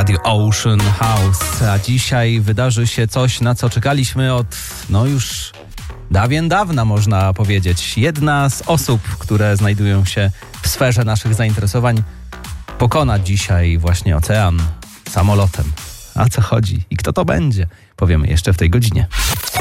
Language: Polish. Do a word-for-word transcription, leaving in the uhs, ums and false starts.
Radio Ocean House. A dzisiaj wydarzy się coś, na co czekaliśmy od, no już dawien dawna, można powiedzieć. Jedna z osób, które znajdują się w sferze naszych zainteresowań, pokona dzisiaj właśnie ocean samolotem. A co chodzi i kto to będzie? Powiemy jeszcze w tej godzinie.